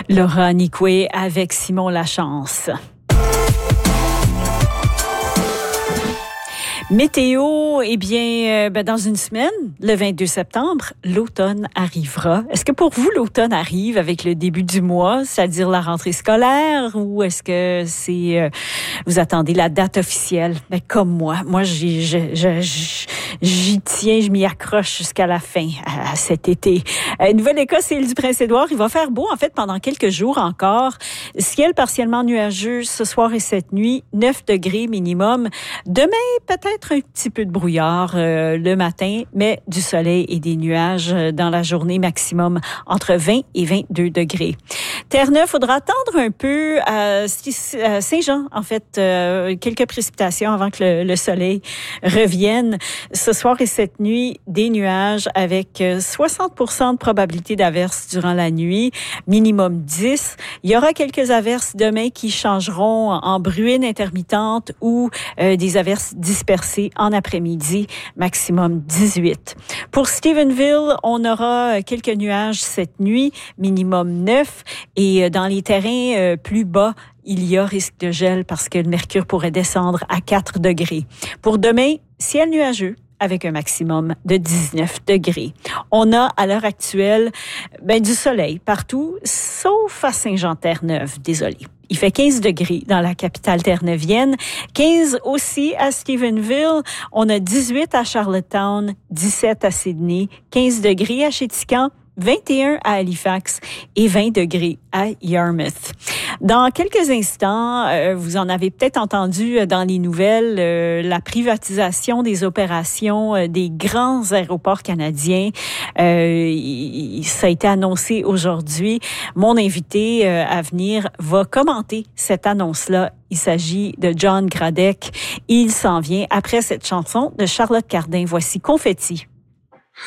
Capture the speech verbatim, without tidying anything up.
Laura Nicoué avec Simon Lachance. Météo, eh bien, euh, ben dans une semaine, le vingt-deux septembre, l'automne arrivera. Est-ce que pour vous, l'automne arrive avec le début du mois, c'est-à-dire la rentrée scolaire, ou est-ce que c'est euh, vous attendez la date officielle? Ben, comme moi, moi, j'y, j'y, j'y, j'y tiens, je m'y accroche jusqu'à la fin, à, à cet été. Euh, Nouvelle-Écosse et île du Prince-Édouard, il va faire beau, en fait, pendant quelques jours encore. Ciel partiellement nuageux ce soir et cette nuit, neuf degrés minimum. Demain, peut-être un petit peu de brouillard euh, le matin, mais du soleil et des nuages dans la journée, maximum entre vingt et vingt-deux degrés. Terre-Neuve, faudra attendre un peu à Saint-Jean, en fait, euh, quelques précipitations avant que le, le soleil revienne. Ce soir et cette nuit, des nuages avec soixante pour cent de probabilité d'averses durant la nuit, minimum dix. Il y aura quelques averses demain qui changeront en bruine intermittente ou euh, des averses dispersées en après-midi, maximum dix-huit. Pour Stephenville, on aura quelques nuages cette nuit, minimum neuf. Et dans les terrains plus bas, il y a risque de gel parce que le mercure pourrait descendre à quatre degrés. Pour demain, ciel nuageux avec un maximum de dix-neuf degrés. On a à l'heure actuelle ben, du soleil partout, sauf à Saint-Jean-Terre-Neuve, désolé. Il fait quinze degrés dans la capitale terre-neuvienne, quinze aussi à Stephenville. On a dix-huit à Charlottetown, dix-sept à Sydney, quinze degrés à Chéticamp, vingt et un à Halifax et vingt degrés à Yarmouth. Dans quelques instants, euh, vous en avez peut-être entendu dans les nouvelles, euh, la privatisation des opérations euh, des grands aéroports canadiens. Euh, ça a été annoncé aujourd'hui. Mon invité euh, à venir va commenter cette annonce-là. Il s'agit de John Gradec. Il s'en vient après cette chanson de Charlotte Cardin. Voici Confetti.